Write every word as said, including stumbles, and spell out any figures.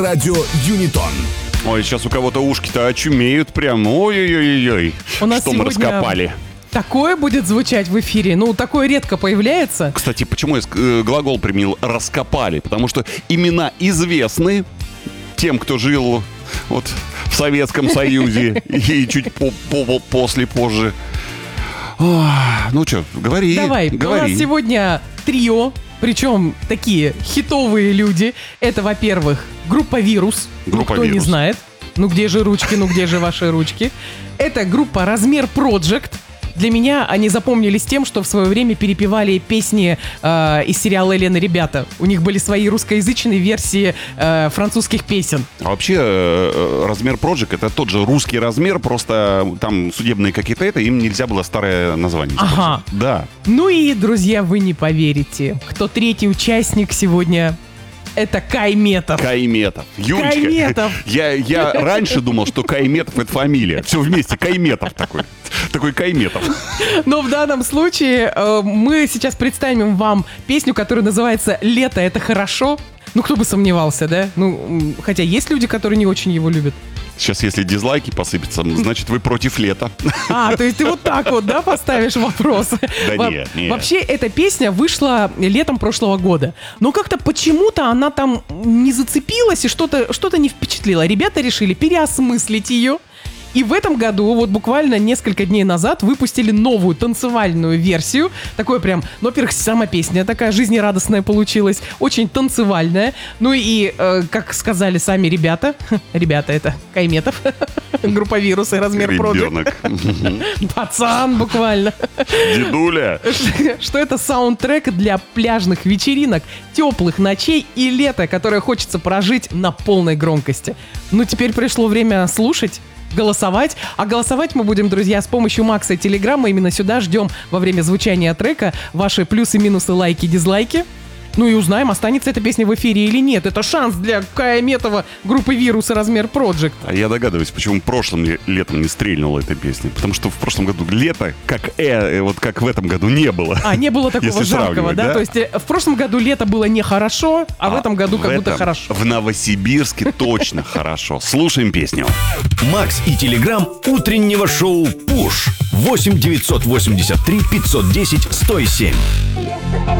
Радио Юнитон. Ой, сейчас у кого-то ушки-то очумеют прям. Ой-ой-ой-ой. У нас что мы раскопали. Такое будет звучать в эфире. Ну, такое редко появляется. Кстати, почему я э, глагол применил «раскопали»? Потому что имена известны тем, кто жил вот в Советском Союзе и чуть по- по- после, позже. Ох, ну что, говори, Давай, говори. у нас сегодня трио, причем такие хитовые люди. Это, во-первых, группа «Вирус». Группа ну, кто «Вирус». не знает. Ну, где же ручки, ну, где же ваши ручки? Это группа «Размер Project». Для меня они запомнились тем, что в свое время перепевали песни э, из сериала «Элен и ребята». У них были свои русскоязычные версии э, французских песен. А вообще, э, размер Project — это тот же русский размер, просто там судебные какие-то это, им нельзя было старое название использовать. Ага. Да. Ну и, друзья, вы не поверите, кто третий участник сегодня. Это Кайметов. Кайметов. Юрочка, Кайметов. Я, я раньше думал, что Кайметов — это фамилия. Все вместе, Кайметов такой. Такой Кайметов. Но в данном случае э, мы сейчас представим вам песню, которая называется «Лето — это хорошо». Ну, кто бы сомневался, да? Ну, м, хотя есть люди, которые не очень его любят. Сейчас, если дизлайки посыпятся, значит, вы против лета. А, то есть ты вот так вот, да, поставишь вопрос? Да Во- нет, нет. Вообще, эта песня вышла летом прошлого года. Но как-то почему-то она там не зацепилась и что-то, что-то не впечатлило. Ребята решили переосмыслить ее. И в этом году, вот буквально несколько дней назад, выпустили новую танцевальную версию. Такое прям, ну, во-первых, сама песня такая жизнерадостная получилась, очень танцевальная. Ну и, э, как сказали сами ребята, ребята, это Кайметов, группа «Вирус» и «Размер Project». Ребенок. Пацан буквально. Дедуля. Что это саундтрек для пляжных вечеринок, теплых ночей и лета, которое хочется прожить на полной громкости. Ну, теперь пришло время слушать, голосовать. А голосовать мы будем, друзья, с помощью Макса и Телеграма. Именно сюда ждем во время звучания трека ваши плюсы, минусы, лайки, дизлайки. Ну и узнаем, останется эта песня в эфире или нет. Это шанс для Кайметова, группы «Вирус» и «Размер Project». А я догадываюсь, почему прошлым ле- летом не стрельнула эта песня. Потому что в прошлом году лето, как э, вот как в этом году, не было. А, не было такого Если жаркого, сравнивать, да? да? То есть э, в прошлом году лето было нехорошо, а, в этом году в как будто этом, хорошо. В Новосибирске точно хорошо. Слушаем песню. Макс и Телеграм утреннего шоу «Пуш». восемь девятьсот восемьдесят три пятьсот десять сто семь. Лето